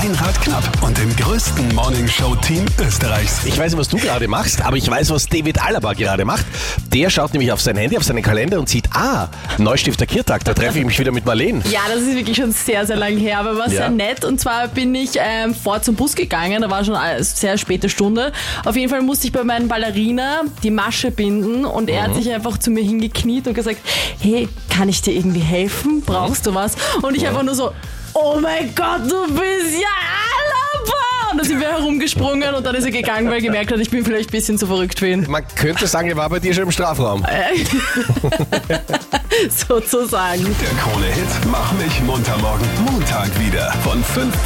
Meinrad Knapp und dem größten Morningshow-Team Österreichs. Ich weiß nicht, was du gerade machst, aber ich weiß, was David Alaba gerade macht. Der schaut nämlich auf sein Handy, auf seinen Kalender und sieht, Neustifter Kirtag, da treffe ich mich wieder mit Marlene. Ja, das ist wirklich schon sehr, sehr lang her, aber war sehr nett. Und zwar bin ich vor zum Bus gegangen, da war schon eine sehr späte Stunde. Auf jeden Fall musste ich bei meinem Ballerina die Masche binden und er hat sich einfach zu mir hingekniet und gesagt, hey, kann ich dir irgendwie helfen? Brauchst du was? Und ich einfach nur so, oh mein Gott, du bist ja Alaba! Und dann sind wir herumgesprungen und dann ist er gegangen, weil er gemerkt hat, ich bin vielleicht ein bisschen zu verrückt für ihn. Man könnte sagen, er war bei dir schon im Strafraum. Sozusagen. Der Krone-Hit Mach mich munter morgen Montag wieder von 5